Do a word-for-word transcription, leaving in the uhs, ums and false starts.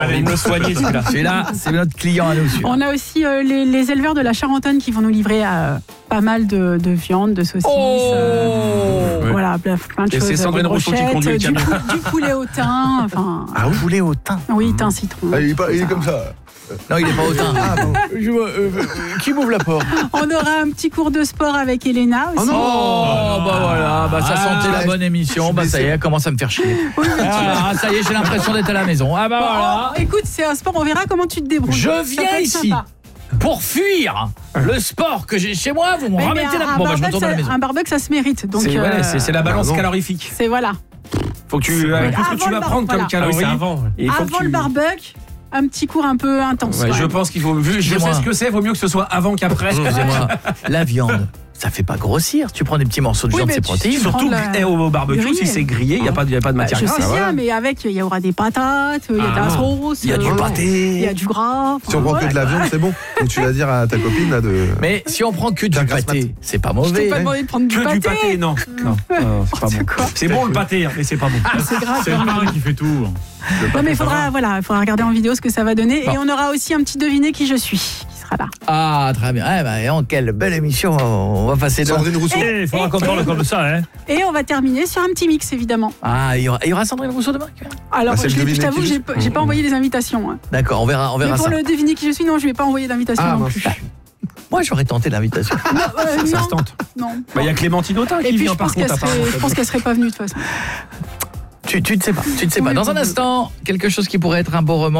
Allez, me soigner celui-là. Celui-là, c'est notre client à nous. On a aussi euh, les, les éleveurs de la Charentonne qui vont nous livrer euh, pas mal de, de viande, de saucisses. Oh euh, ouais. Voilà, plein de Et choses. c'est Sandrine Rousseau qui conduit le du, camion. pou- du poulet au thym. Enfin, Ah, vous voulez au thym? oui, thym citron. Ah, il, est pas, il est comme ça. Non, il est pas au thym. Ah, bon. Je vois, euh, euh, qui m'ouvre la porte? On aura un petit cours de sport avec Elena aussi. Oh non. Oh, bah voilà, bah ça Ah, sentait la bonne émission. Bah ça y est, elle commence à me faire chier. Ah, ça y est, j'ai l'impression d'être à la maison. Ah bah Bon, voilà. oh, écoute, c'est un sport, on verra comment tu te débrouilles. Je Ça viens peut être ici sympa. pour fuir le sport que j'ai chez moi. Vous me Mais- mais remettez la. un, Bon bah je barbecue, retourne à la ça- maison. un barbecue, ça se mérite. Donc, C'est euh, voilà, c'est- c'est la balance pardon. calorifique. c'est voilà. Faut que tu avec tout ce que tu Avant vas le prendre bar- comme voilà. calories. Ah oui, c'est avant. Et il faut Avant que le tu... barbecue, un petit cours un peu intense. Ouais, quand je même. pense qu'il faut vu je Excusez-moi. sais ce que c'est, vaut mieux que ce soit avant qu'après. Excusez-moi, la viande, ça fait pas grossir. Tu prends des petits morceaux de Oui, viande, mais c'est tu- protéine. tu Surtout prends de la- eh, au barbecue, grillé. si c'est grillé, il n'y a pas de, y a pas de Bah, matière je sais grasse. bien, mais avec, il y aura des patates, il y a Ah, de la non. sauce, Il y a du euh, pâté. il y a du gras. Si on prend que de la viande, c'est bon. Donc tu vas dire à ta copine là de. Mais si on prend que du D'un grasse pâté, mat. c'est pas Je t'ai mauvais. pas demandé de prendre du Que pâté. du pâté, non. Non, non, c'est pas C'est bon. quoi C'est bon le pâté, hein, mais c'est pas bon. C'est grave. C'est le marin qui fait tout. Non, mais il faudra, voilà, il faudra regarder en vidéo ce que ça va donner. Bon. Et on aura aussi un petit deviné qui je suis, qui sera là. Ah, très bien. Eh ben, oh, quelle belle émission. On va passer devant. Sandrine Rousseau. Il faudra qu'on parle comme ça, hein. Et on va terminer sur un petit mix, évidemment. Ah, il y aura, il y aura Sandrine Rousseau demain. Alors, Bah, c'est je, le l'ai- je deviné t'avoue, qui j'ai je pas- suis. j'ai pas envoyé les invitations. hein. D'accord, on verra, on Mais verra pour ça. le deviner qui je suis, non, je vais pas envoyer d'invitation Ah, non mince. plus. Moi, j'aurais tenté l'invitation. Non, euh, Ça non, se tente. non. Bah, il y a Clémentine Autain Et qui puis, vient je par pense qu'elle contre. serait, apparemment. je pense qu'elle serait pas venue de toute façon. Tu, tu ne sais pas, tu ne sais pas. Oui, Dans un oui, oui. instant, quelque chose qui pourrait être un beau roman.